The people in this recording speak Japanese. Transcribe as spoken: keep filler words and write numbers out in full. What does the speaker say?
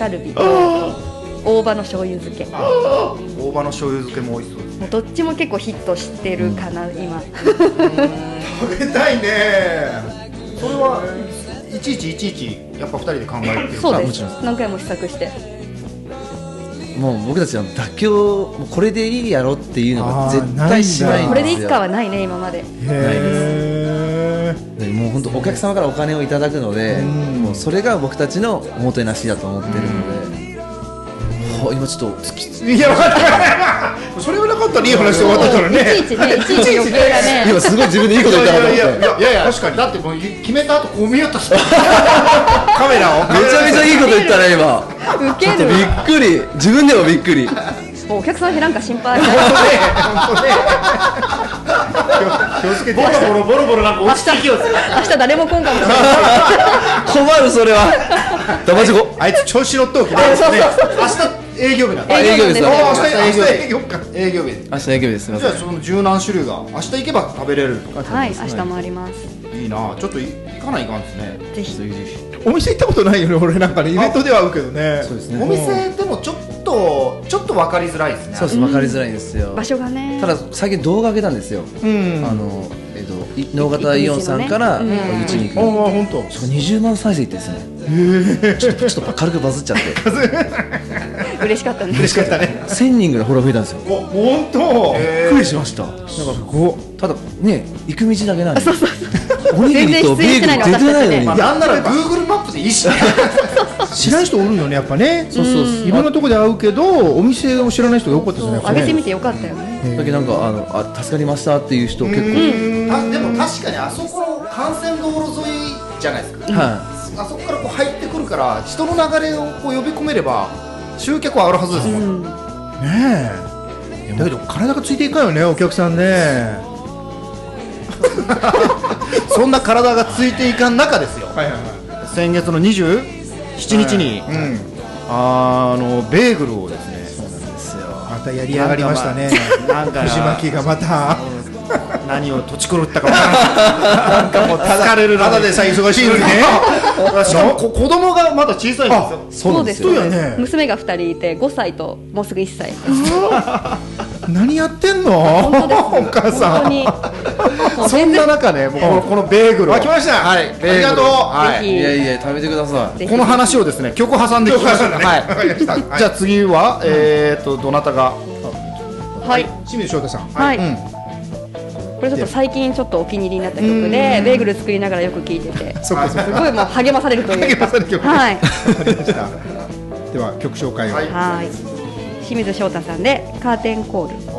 カルビと大葉の醤油漬け。 大葉の醤油漬けも美味しそうですね。 どっちも結構ヒットしてるかな、今。 食べたいね。 それはいちいちいちいちやっぱふたりで考えてるんですか？ そうですもちろん。 何回も試作して。 もう僕たちは妥協、もうこれでいいやろっていうのが絶対しないんですよ。 これでいつかはないね、今まで。 へえ。 でもう本当お客様からお金をいただくので、もうそれが僕たちのおもてなしだと思ってるので、は今ちょっと突きいや分かったそれはなかったらいい話で終わったからね。 いちいちね、いちいち余計だね。 今すごい自分でいいこと言ったなと思って、 いやいやいやいや確かにだってもう決めた後こう見よったしカメラをめちゃめちゃいいこと言ったね今。 ウケる。 びっくり、自分でもびっくり。 もうお客さん減らんか心配。 本当ね気をつけて。ボロボロボロボロなんか落ちてきよう。 明日誰も来んかもしれない。 困るそれは。騙しこ。 あいつ調子乗っておきね。 明日営業日なんだ。 営業日です。 明日明日営業日か営業日。 明日営業日です。すみません。 じゃあその十何種類が明日行けば食べれるとか。 はい、明日もあります。 いいな。ちょっと行かないかんですね。 ぜひ。 お店行ったことないよね俺なんかねイベントでは会うけどね。 そうですね。 お店でもちょっとちょっと分かりづらいですね。 そうです、分かりづらいんですよ。 場所がね。 ただ最近動画上げたんですよ。 うんあのえっと能形イオンさんからうちに行ああく。 本当。 そこにじゅうまん再生いってですね。ちょっとちょっと軽くバズっちゃって。 嬉しかったね。 嬉しかったね。 せんにんぐらいフォロー増えたんですよ。 お本当。 びっくりしました。なんかすごただね行く道だけなんで。おにぎりと全然出演してないのビーグル出てないのに。 まあなんなら Google マップでいいしね。 知らない人おるよねやっぱね。 そうそう。 いろんなとこで会うけどお店を知らない人が多かったですね。やっぱね上げてみてよかったよね。 だけどなんかあのあ助かりましたっていう人結構。 あでも確かにあそこの幹線道路沿いじゃないですか。 はあそこからこう入ってくるから人の流れをこう呼び込めれば集客はあるはずですもん。 ねえ。だけど体がついていかんよねお客さんね。 そんな体がついていかん中ですよ。 はいはいは先月のにじゅうしちにちに、 い。うん。 あのベーグルをですね、 またやりやがりましたね。 なんか藤巻がまた。 何を土地狂ったかわからないなんかもう疲れるのにただでさえ忙しいのにね。 しかもこ子供がまだ小さいんですよ。 そうですそうやね。 娘がふたりいてごさいともうすぐいっさい。 何やってんの？ 本当です。 お母さん。 本当に。もうそん全然な中ね、もうこのこのベーグルをあ来ました。 はい、ベーグルありがとうはい。 ぜひい。いやいや食べてください。 ぜひこの話をですね、曲挟んで聞きましょう。 ね。 はい。 わかりました。 じゃあ次はえっとどなたが。 はい。 清水翔太さん。 はい。 うん。 これちょっと最近ちょっとお気に入りになった曲でベーグル作りながらよく聴いてて、 そっかそっか。 すごいもう励まされるというか。 励まされる曲はい。 わかりました。では曲紹介を。 はいはい。清水翔太さんでカーテンコール。